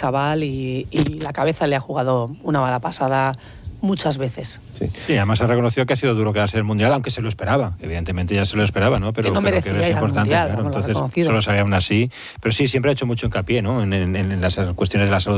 chaval y la cabeza le ha jugado una mala pasada muchas veces. Sí, además ha reconocido que ha sido duro quedarse en el Mundial, aunque se lo esperaba. Evidentemente ya se lo esperaba, ¿no? Pero que no merecía es ir al importante, Mundial, claro. vamos, Entonces solo sabía aún así. Pero sí, siempre ha hecho mucho hincapié, ¿no? En las cuestiones de la salud